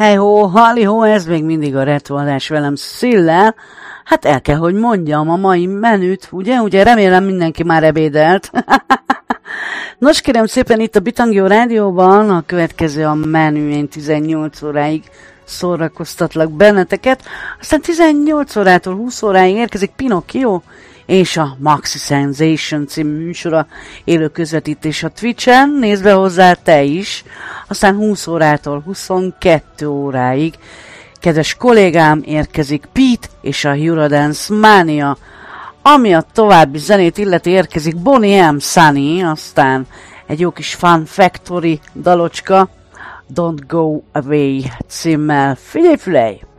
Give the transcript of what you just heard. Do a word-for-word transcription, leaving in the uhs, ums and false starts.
Hey-ho, halli-ho, ez még mindig a retroadás velem Szillel. Hát el kell, hogy mondjam a mai menüt, ugye? Ugye remélem mindenki már ebédelt. Nos, kérem szépen, itt a Bitangio Rádióban a következő a menü, én tizennyolc óráig szórakoztatlak benneteket. Aztán tizennyolc órától húsz óráig érkezik Pinocchio és a Maxi Sensation című műsora, élő közvetítés a Twitchen, nézd be hozzá te is. Aztán húsz órától huszonkettő óráig kedves kollégám érkezik Pete és a Eurodance Mania. Ami a további zenét illeti, érkezik Bonnie M. Sunny, aztán egy jó kis Fun Factory dalocska, Don't Go Away címmel. Figyelj, fülej!